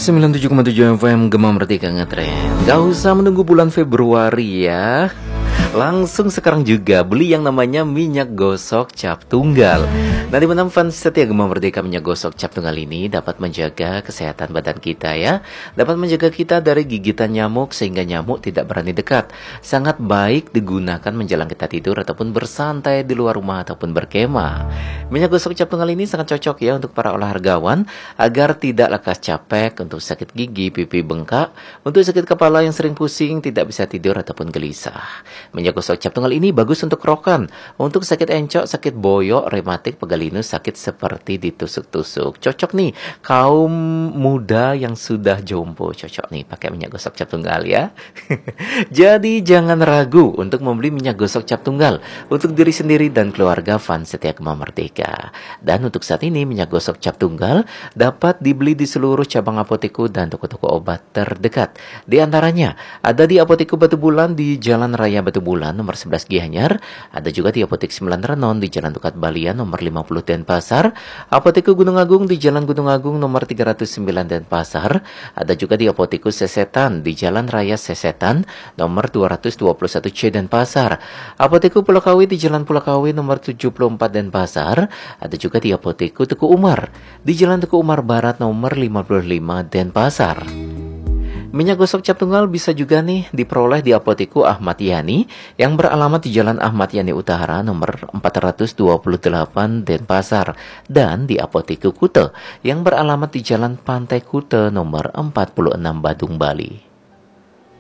97,7 FM Gema Merdeka Ngetren. Gak usah menunggu bulan Februari ya. Langsung sekarang juga beli yang namanya minyak gosok cap tunggal. Nah, di mana fans setia Gema Merdeka, minyak gosok cap tunggal ini dapat menjaga kesehatan badan kita ya. Dapat menjaga kita dari gigitan nyamuk sehingga nyamuk tidak berani dekat. Sangat baik digunakan menjelang kita tidur ataupun bersantai di luar rumah ataupun berkemah. Minyak gosok cap tunggal ini sangat cocok ya untuk para olahragawan agar tidak lekas capek, untuk sakit gigi, pipi bengkak, untuk sakit kepala yang sering pusing, tidak bisa tidur ataupun gelisah. Minyak gosok cap tunggal ini bagus untuk rokan, untuk sakit encok, sakit boyok, rematik, pegalinu, sakit seperti ditusuk-tusuk. Cocok nih kaum muda yang sudah jompo, cocok nih pakai minyak gosok cap tunggal ya. Jadi jangan ragu untuk membeli minyak gosok cap tunggal untuk diri sendiri dan keluarga fans setia Gema Merdeka. Dan untuk saat ini minyak gosok cap tunggal dapat dibeli di seluruh cabang apoteku dan toko-toko obat terdekat. Di antaranya ada di Apoteku Batu Bulan di Jalan Raya Batu Bulan nomor 11 Gianyar, ada juga di Apotek 9 Renon di Jalan Tukat Balian nomor 50 Denpasar, Apoteku Gunung Agung di Jalan Gunung Agung nomor 309 Denpasar, ada juga di Apoteku Sesetan di Jalan Raya Sesetan nomor 221C Denpasar, Apoteku Pulau Kawi di Jalan Pulau Kawi nomor 74 Denpasar, ada juga di Apoteku Tuku Umar di Jalan Tuku Umar Barat nomor 55 Denpasar. Minyak gosok cap tunggal bisa juga nih diperoleh di Apoteku Ahmad Yani yang beralamat di Jalan Ahmad Yani Utara nomor 428 Denpasar dan di Apoteku Kute yang beralamat di Jalan Pantai Kute nomor 46 Badung, Bali.